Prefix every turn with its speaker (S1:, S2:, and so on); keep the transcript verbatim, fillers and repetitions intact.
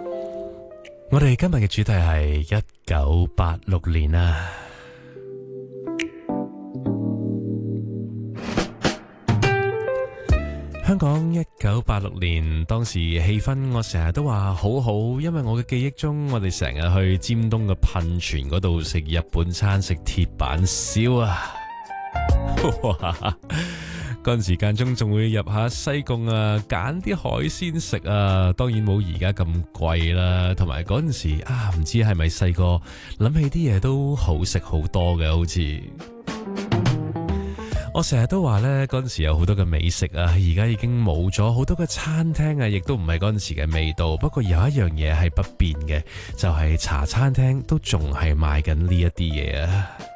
S1: 我哋今日嘅主題係一九八六年啊。香港一九八六年，當時氣氛我成日都話好好，因為我嘅記憶中，我哋成日去尖東嘅噴泉嗰度食日本餐，食鐵板燒啊！哇！嗰陣時間中仲會入下西貢啊，揀啲海鮮食啊，當然冇而家咁貴啦。同埋嗰陣時啊，唔知係咪細個諗起啲嘢都好食好多嘅，好似。我成日都話呢，嗰陣時有好多嘅美食啊，而家已經冇咗好多嘅餐廳啊，亦都唔係嗰陣時嘅味道。不過有一樣嘢係不變嘅，就係茶餐廳都仲係賣緊呢一啲嘢啊。